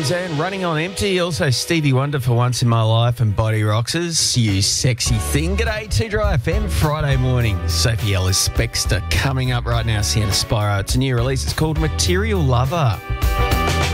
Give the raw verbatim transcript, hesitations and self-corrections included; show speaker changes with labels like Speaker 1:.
Speaker 1: Roseanne, Running on Empty. Also Stevie Wonder, For Once in My Life, and Body Roxers, You Sexy Thing. G'day, Two Dry F M, Friday morning. Sophie Ellis Bextor coming up right now, Sienna Spiro. It's a new release. It's called Material Lover.